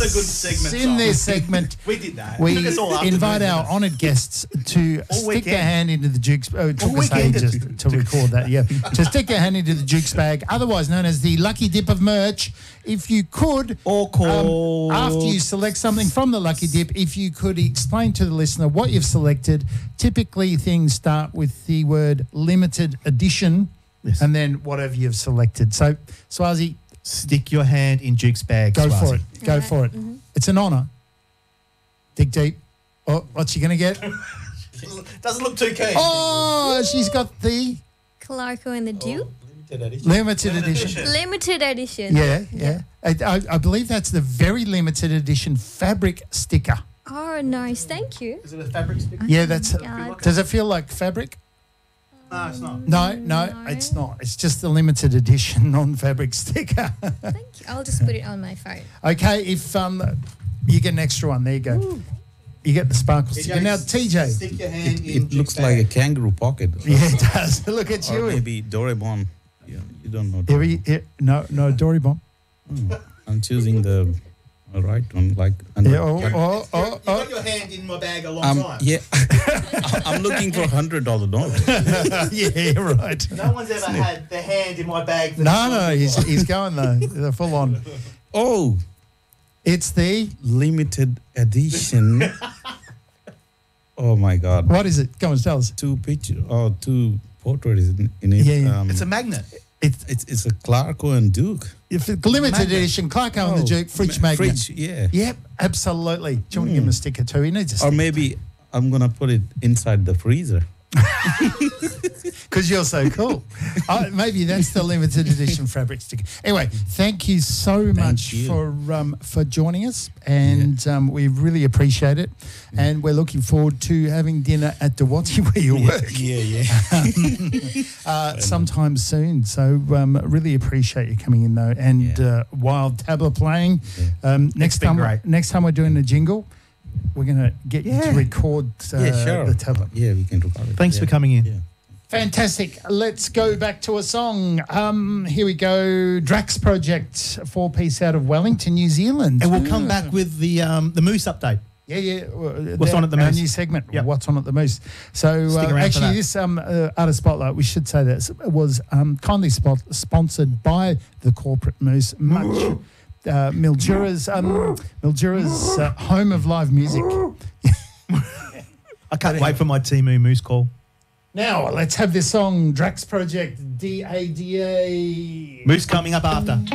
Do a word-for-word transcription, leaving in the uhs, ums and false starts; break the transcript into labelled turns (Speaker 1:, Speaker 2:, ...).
Speaker 1: A good segment.
Speaker 2: In
Speaker 1: song.
Speaker 2: this segment,
Speaker 1: we did that.
Speaker 2: we
Speaker 1: Took us all afternoon,
Speaker 2: invite our
Speaker 1: didn't it?
Speaker 2: honoured guests to
Speaker 1: All
Speaker 2: stick
Speaker 1: weekend.
Speaker 2: their hand into the Duke's. Oh, it took
Speaker 1: All
Speaker 2: us
Speaker 1: weekend.
Speaker 2: ages to record that. Yeah, to stick their hand into the Duke's bag, otherwise known as the Lucky Dip of merch. If you could,
Speaker 1: Or call
Speaker 2: um, after you select something from the Lucky Dip, if you could explain to the listener what you've selected. Typically, things start with the word limited edition,
Speaker 1: Yes.
Speaker 2: and then whatever you've selected. So, Swazi,
Speaker 1: stick your hand in Duke's bag.
Speaker 2: go
Speaker 1: Swazi.
Speaker 2: for it. Go
Speaker 3: Right.
Speaker 2: for it.
Speaker 3: Mhm.
Speaker 2: It's an honour. Dig deep. Oh, what's she going to get?
Speaker 1: Doesn't look too keen.
Speaker 2: Oh, she's got the
Speaker 3: Clarko and the Duke.
Speaker 1: Limited edition.
Speaker 2: limited edition.
Speaker 3: Limited edition.
Speaker 2: Yeah, yeah. I, I, I believe that's the very limited edition fabric sticker.
Speaker 3: Oh, nice. Thank you.
Speaker 1: Is it a fabric sticker?
Speaker 2: Yeah, that's.
Speaker 3: Yeah.
Speaker 2: Does it feel like fabric?
Speaker 1: No, it's not.
Speaker 2: No, no,
Speaker 3: No.
Speaker 2: it's not. It's just the limited edition non-fabric sticker.
Speaker 3: Thank you. I'll just put it on my phone.
Speaker 2: Okay, if um, you get an extra one, there you go. You get the sparkle sticker. Now, T J.
Speaker 1: Stick your hand
Speaker 4: It,
Speaker 1: in
Speaker 4: it looks
Speaker 1: Duke's
Speaker 4: like a
Speaker 1: bag.
Speaker 4: kangaroo pocket.
Speaker 2: Yeah, it does. Look at
Speaker 4: Or
Speaker 2: you.
Speaker 4: maybe Doraemon. Yeah, you don't know.
Speaker 2: Here we, here, no, no, Dory bomb.
Speaker 4: Hmm. I'm choosing the right one. Like, and
Speaker 2: Yeah, oh,
Speaker 4: like-
Speaker 2: oh,
Speaker 1: You
Speaker 2: oh,
Speaker 1: got
Speaker 2: oh.
Speaker 1: your hand in my bag a long
Speaker 4: um,
Speaker 1: time.
Speaker 4: yeah, I'm looking for a hundred dollar note.
Speaker 2: Yeah, right.
Speaker 1: No one's ever had their hand in my bag. For
Speaker 2: No,
Speaker 1: this long
Speaker 2: no, he's,
Speaker 1: before.
Speaker 2: he's going though. The full on.
Speaker 4: Oh,
Speaker 2: It's the,
Speaker 4: limited edition. Oh my God!
Speaker 2: what is it? Go on, tell us.
Speaker 4: Two picture or two portraits in, in it.
Speaker 2: Yeah, yeah.
Speaker 4: Um,
Speaker 1: It's a magnet.
Speaker 2: It's,
Speaker 4: it's it's a Clarko and Duke
Speaker 2: if it's limited
Speaker 1: Magnet.
Speaker 2: edition, Clarko and the
Speaker 4: Oh,
Speaker 2: Duke, fridge
Speaker 4: ma-
Speaker 2: magnet.
Speaker 4: Fridge, yeah.
Speaker 2: Yep, absolutely. Do you want to give him a sticker too? He needs a
Speaker 4: Or
Speaker 2: sticker.
Speaker 4: maybe I'm gonna put it inside the freezer.
Speaker 2: Because you're so cool. uh, maybe that's the limited edition fabric sticker. Anyway, thank you so much
Speaker 4: you.
Speaker 2: for um, for joining us, and um, we really appreciate it. And we're looking forward to having dinner at Dewatty where you work
Speaker 4: Yeah, yeah.
Speaker 2: uh, sometime soon. So um, really appreciate you coming in though. And
Speaker 4: Yeah.
Speaker 2: uh, while Tabla playing, um, next
Speaker 1: been
Speaker 2: time
Speaker 1: great.
Speaker 2: next time we're doing the jingle, we're going to get you to
Speaker 1: Yeah.
Speaker 2: record uh,
Speaker 4: yeah, sure.
Speaker 2: the tablet.
Speaker 4: Yeah, we can record it.
Speaker 1: Thanks
Speaker 4: yeah.
Speaker 1: for coming in.
Speaker 4: Yeah.
Speaker 2: Fantastic. Let's go back to a song. Um, here we go. Drax Project, a four-piece out of Wellington, New Zealand.
Speaker 1: And we'll come back with the um, the Moose update.
Speaker 2: Yeah, yeah. uh,
Speaker 1: What's
Speaker 2: that-
Speaker 1: on at the
Speaker 2: our
Speaker 1: Moose?
Speaker 2: new segment.
Speaker 1: Yep.
Speaker 2: What's on at the Moose? So
Speaker 1: Stick
Speaker 2: uh,
Speaker 1: around for
Speaker 2: actually,
Speaker 1: that.
Speaker 2: this um, uh, Artist Spotlight, we should say that was um, kindly spot- sponsored by the corporate Moose. Much uh, Mildura's um, Mildura's uh, home of live music.
Speaker 1: I can't wait for my Timu Moose call.
Speaker 2: Now let's have this song, Drax Project, D A D A.
Speaker 1: Moose coming up after.